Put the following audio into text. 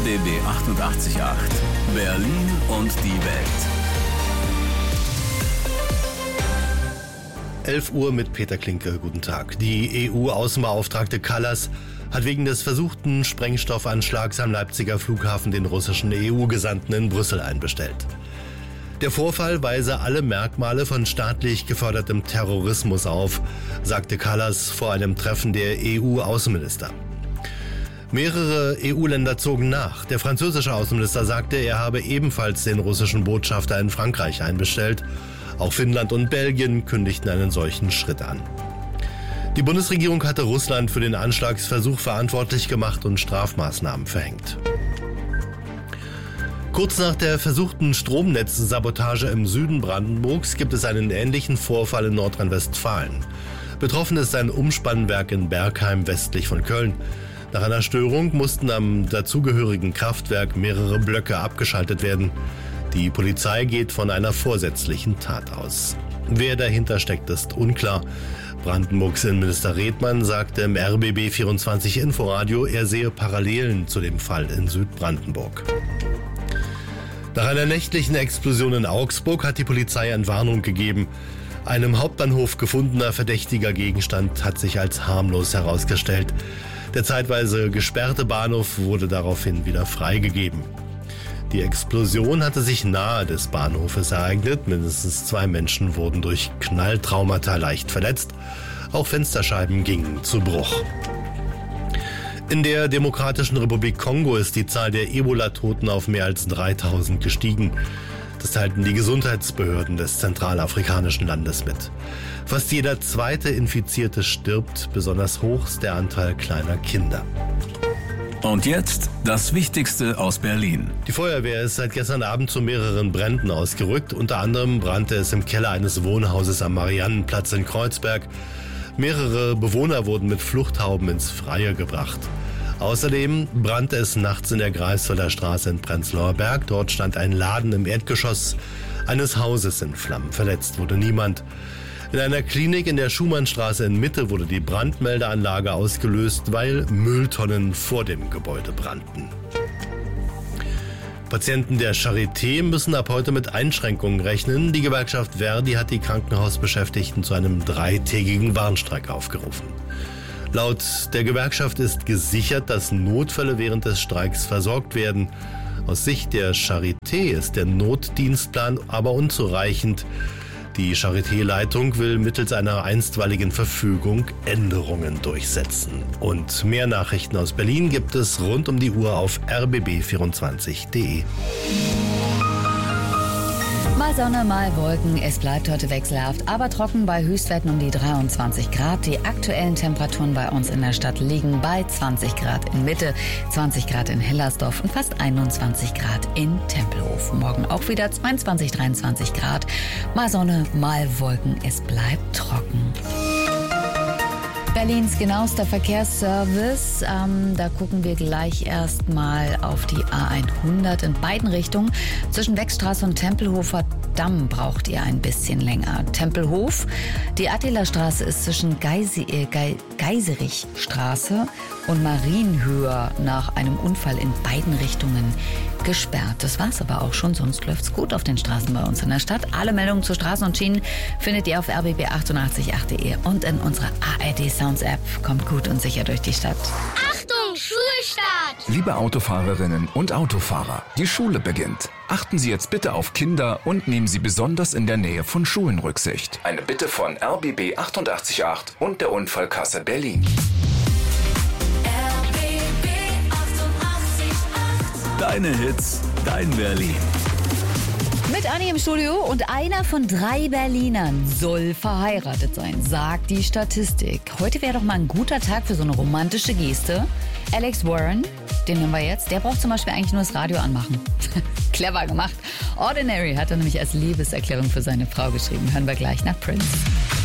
RBB 88.8 Berlin und die Welt. 11 Uhr mit Peter Klinke. Guten Tag. Die EU-Außenbeauftragte Kallas hat wegen des versuchten Sprengstoffanschlags am Leipziger Flughafen den russischen EU-Gesandten in Brüssel einbestellt. Der Vorfall weise alle Merkmale von staatlich gefördertem Terrorismus auf, sagte Kallas vor einem Treffen der EU-Außenminister. Mehrere EU-Länder zogen nach. Der französische Außenminister sagte, er habe ebenfalls den russischen Botschafter in Frankreich einbestellt. Auch Finnland und Belgien kündigten einen solchen Schritt an. Die Bundesregierung hatte Russland für den Anschlagsversuch verantwortlich gemacht und Strafmaßnahmen verhängt. Kurz nach der versuchten Stromnetzsabotage im Süden Brandenburgs gibt es einen ähnlichen Vorfall in Nordrhein-Westfalen. Betroffen ist ein Umspannwerk in Bergheim westlich von Köln. Nach einer Störung mussten am dazugehörigen Kraftwerk mehrere Blöcke abgeschaltet werden. Die Polizei geht von einer vorsätzlichen Tat aus. Wer dahinter steckt, ist unklar. Brandenburgs Innenminister Redmann sagte im RBB 24 Inforadio, er sehe Parallelen zu dem Fall in Südbrandenburg. Nach einer nächtlichen Explosion in Augsburg hat die Polizei Entwarnung gegeben. Ein im Hauptbahnhof gefundener verdächtiger Gegenstand hat sich als harmlos herausgestellt. Der zeitweise gesperrte Bahnhof wurde daraufhin wieder freigegeben. Die Explosion hatte sich nahe des Bahnhofes ereignet. Mindestens 2 Menschen wurden durch Knalltraumata leicht verletzt. Auch Fensterscheiben gingen zu Bruch. In der Demokratischen Republik Kongo ist die Zahl der Ebola-Toten auf mehr als 3000 gestiegen. Das teilten die Gesundheitsbehörden des zentralafrikanischen Landes mit. Fast jeder zweite Infizierte stirbt, besonders hoch ist der Anteil kleiner Kinder. Und jetzt das Wichtigste aus Berlin. Die Feuerwehr ist seit gestern Abend zu mehreren Bränden ausgerückt. Unter anderem brannte es im Keller eines Wohnhauses am Mariannenplatz in Kreuzberg. Mehrere Bewohner wurden mit Fluchthauben ins Freie gebracht. Außerdem brannte es nachts in der Greifswalder Straße in Prenzlauer Berg. Dort stand ein Laden im Erdgeschoss eines Hauses in Flammen. Verletzt wurde niemand. In einer Klinik in der Schumannstraße in Mitte wurde die Brandmeldeanlage ausgelöst, weil Mülltonnen vor dem Gebäude brannten. Patienten der Charité müssen ab heute mit Einschränkungen rechnen. Die Gewerkschaft Verdi hat die Krankenhausbeschäftigten zu einem 3-tägigen Warnstreik aufgerufen. Laut der Gewerkschaft ist gesichert, dass Notfälle während des Streiks versorgt werden. Aus Sicht der Charité ist der Notdienstplan aber unzureichend. Die Charité-Leitung will mittels einer einstweiligen Verfügung Änderungen durchsetzen. Und mehr Nachrichten aus Berlin gibt es rund um die Uhr auf rbb24.de. Mal Sonne, mal Wolken. Es bleibt heute wechselhaft, aber trocken bei Höchstwerten um die 23 Grad. Die aktuellen Temperaturen bei uns in der Stadt liegen bei 20 Grad in Mitte, 20 Grad in Hellersdorf und fast 21 Grad in Tempelhof. Morgen auch wieder 22, 23 Grad. Mal Sonne, mal Wolken. Es bleibt trocken. Berlins genauester Verkehrsservice. Da gucken wir gleich erstmal auf die A100 in beiden Richtungen. Zwischen Wegstraße und Tempelhofer Damm braucht ihr ein bisschen länger. Tempelhof, die Attila-Straße ist zwischen Geiserichstraße und Marienhöhe nach einem Unfall in beiden Richtungen gesperrt. Das war's aber auch schon, sonst läuft's gut auf den Straßen bei uns in der Stadt. Alle Meldungen zu Straßen und Schienen findet ihr auf rbb888.de und in unserer ARD Sounds App. Kommt gut und sicher durch die Stadt. Achtung, Schulstart! Liebe Autofahrerinnen und Autofahrer, die Schule beginnt. Achten Sie jetzt bitte auf Kinder und nehmen Sie besonders in der Nähe von Schulen Rücksicht. Eine Bitte von RBB 88.8 und der Unfallkasse Berlin. Deine Hits, dein Berlin. Mit Anni im Studio und einer von 3 Berlinern soll verheiratet sein, sagt die Statistik. Heute wäre doch mal ein guter Tag für so eine romantische Geste. Alex Warren, den nehmen wir jetzt, der braucht zum Beispiel eigentlich nur das Radio anmachen. Clever gemacht. Ordinary hat er nämlich als Liebeserklärung für seine Frau geschrieben. Hören wir gleich nach Prince.